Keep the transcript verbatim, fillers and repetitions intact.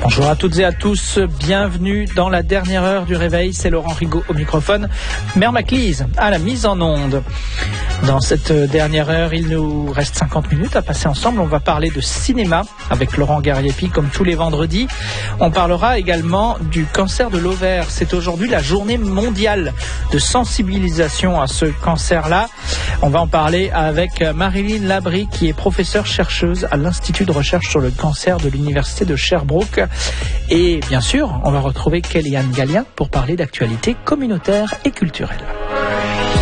Bonjour à toutes et à tous, bienvenue dans la dernière heure du réveil, c'est Laurent Rigaud au microphone, Mère Maclise à la mise en onde. Dans cette dernière heure, il nous reste cinquante minutes à passer ensemble. On va parler de cinéma avec Laurent Gariepi comme tous les vendredis. On parlera également du cancer de l'ovaire. C'est aujourd'hui la journée mondiale de sensibilisation à ce cancer-là. On va en parler avec Marilyn Labrie qui est professeure chercheuse à l'Institut de recherche sur le cancer de l'Université de Sherbrooke. Et bien sûr, on va retrouver Kéliane Gallien pour parler d'actualité communautaire et culturelle.